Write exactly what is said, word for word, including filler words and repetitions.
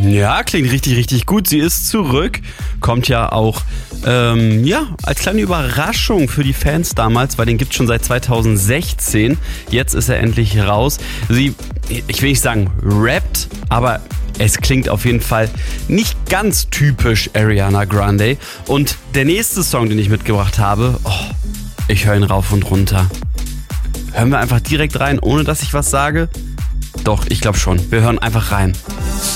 Ja, klingt richtig, richtig gut. Sie ist zurück. Kommt ja auch, ähm, ja, als kleine Überraschung für die Fans damals, weil den gibt's schon seit zweitausendsechzehn. Jetzt ist er endlich raus. Sie, ich will nicht sagen rappt, aber es klingt auf jeden Fall nicht ganz typisch Ariana Grande. Und der nächste Song, den ich mitgebracht habe, oh, ich höre ihn rauf und runter. Hören wir einfach direkt rein, ohne dass ich was sage? Doch, ich glaube schon. Wir hören einfach rein.